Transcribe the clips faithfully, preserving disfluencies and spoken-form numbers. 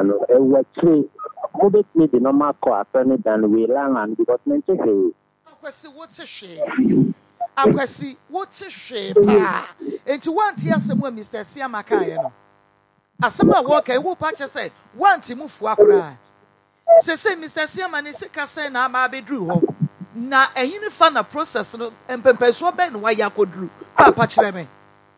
no e wa three mobile me the normal call attorney than we learn and because mention hey akwasi what a shame akwasi what a shame pa enti wanti asem a Mister Siama kan ye no asem a wo kan wo pa che say wanti mufu akora se se Mister Siama ne sika say na ma bedru ho na ehini fa na process no empempeso ben wa ya kodru pa pa kire me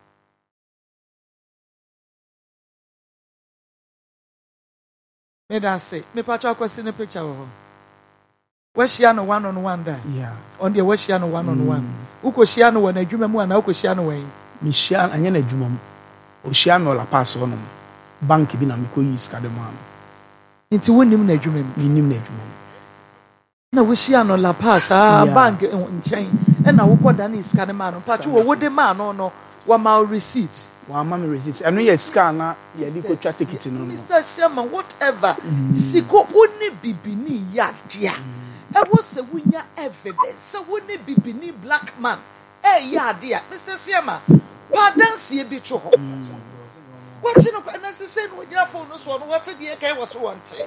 me da say me pa cha akwasi ne picture ho washia no one on one da yeah on the washia no one on one ukoshia no na adwuma mu ana ukoshia no wen me shia anya na adwuma mu o shia no la pass on bank bi na me ko use card mu am nti wonim na adwuma mu nim na adwuma mu na washia no la pass ah bank nchen e na wokoda na iska ne ma no pa wo wode ma no no wa ma receipt wa ma me receipt eno ye scan na ye di ko twa ticket no Mister Siama whatever siko oni bibini ya dia e wo se wunya evidence se woni bibini black man e ya dia Mister Siama pardon sie bi to ho what you know na se say no gira phone no so no what dey kai wo so wonte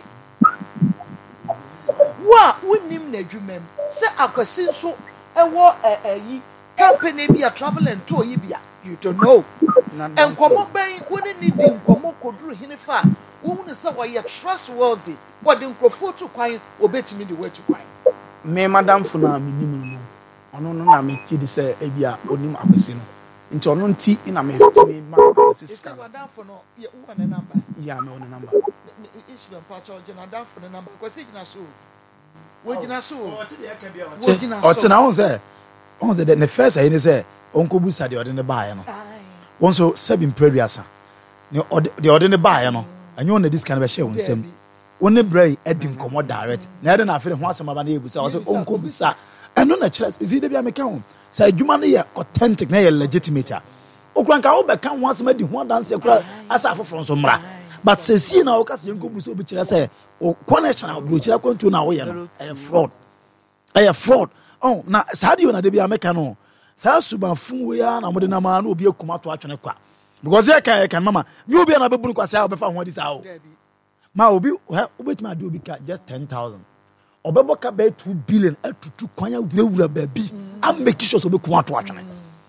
wa wonim na adwumam se akwasi nso e wo ayi company bi a travel and tour yi bia you don't know and komo ben woni ni di komo koduru hinifa wo ne se wa ye trustworthy what the photo kwan obetimi the way to kwan me madam funa me nim no ono no na me kidi se e bia onim akwasi no nti ono nti na me me ma akwasi ska madam funa ye wo ne number yeah me one number is your part of madam funa number akwasi gina so wo gina so o ti de ka bia wo gina so o ti na won say on say the first I say onkobu sa de ode ne baaye no won so seven prayers ne de ode ne baaye no anyo na dis kan be share won sem won ne bray edi nkomo direct na ede na afere ho asema ba na ebusa wo say onkobu sa eno na kire isi de bia me ka ho sa adwuma no ye authentic na ye legitimate okran ka wo be ka ho asema di ho dance kura asa afoforo so mra but se si na wo ka se onkobu so obi kire say o connection na bro kire kontu na wo ye no e fraud e fraud oh na sa de na de bia me ka no sa suba fun we ya na mode na ma na obi akuma to atwene kwa because ye kan kan mama me obi na bebunu kwa sa obefa ho di sa o ma obi obetima de obi ka just ten thousand obebo ka be two billion atutu kwanya wurawura ba bi am make sure so be kuma to atwene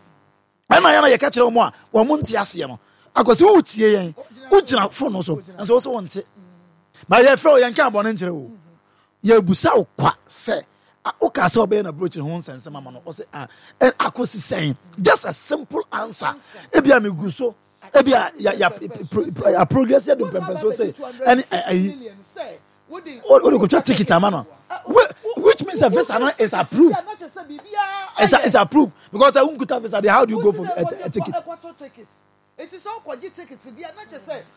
ana ya na ye ka kire mo a wo mo nti ase no akwase wo tie yen wo gina phone no so so so wonte ma ye fro ye nka abone nkire wo ye busa wo kwa se o ka say obey na approach ho nsense mama no o say ah akosi saying just a simple answer e bia me guso e bia ya ya progress ya do pempe so say any ayi what do go try ticket amano which means a visa is approved is is approved because I won't go visa how do you go for a, a ticket it is all kwaji tickets bia na che say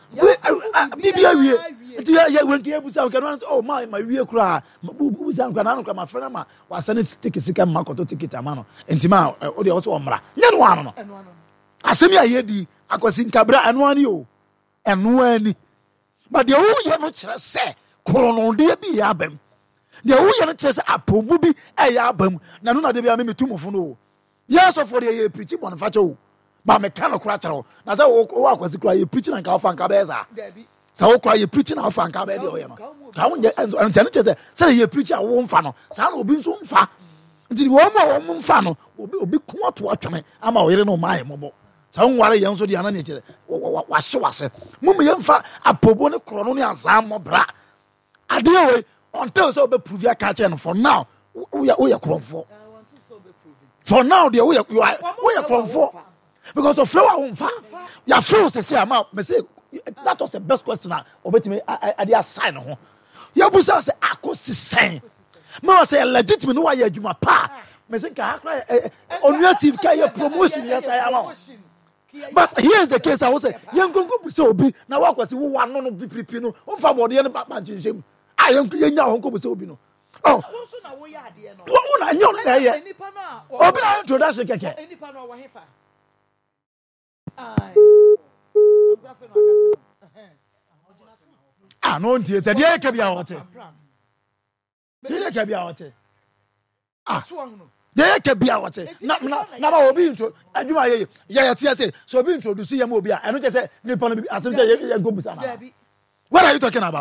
bibia wie it ya when you busa can oh my my wie kura busa kura na no ma friend ma wa send ticket sika ma koto ticket amano entima o de also omra nya no ano no asemi aye di akwasi nkabra anu ani o enu ani but de wo ye no kire se korono de bi ya bam de wo ye no kire se apobu bi e ya bam na no na de bia me metumofo no yes of for the ye preach bonfacho ba me kan okura kyerɛw na sɛ wo akwasi kura ye preaching and ka ofa nka be za sa wo kura ye preaching na ofa nka be de o ye no ka wo nye ntane kyerɛ sɛ sɛ ye preaching a wo mfa no sa na obi nso mfa nti wo ma wo mfa no obi obi ku ato atwene ama wo yere no ma ye mobo sa wo ware ye nso de ana ne kyerɛ wa hye wase mo me ye mfa apobo ne koro no ne azam mo bra ade we until so be prove ya ka kyerɛ no for now wo ye wo ye kromfo for now de wo ye wo ye kromfo because of flower on fa ya feel say say am me say that was the best question na obetime I dey assign ho ya busa say akosi sen me say legitimate no why adwuma pa me say ka akra onuative ka ya promotion yes I am but here's the case I will say yangongo busa obi na wa kwasi wo wa no no pipipi no o fa bode ne ba nchenjem ah yango yenya ho ko busa obi no oh so na wo ya ade no wo na nyo na ye obi na introduction keke enipa no wo hefa ah no ntie se de ka bia wote de ka bia wote ah de ka bia wote na na na ba obi intro adwuma ye ye ye tie say so obi introduce ye ma obi a eno je say nipa no asem say ye go busa na what are you talking about?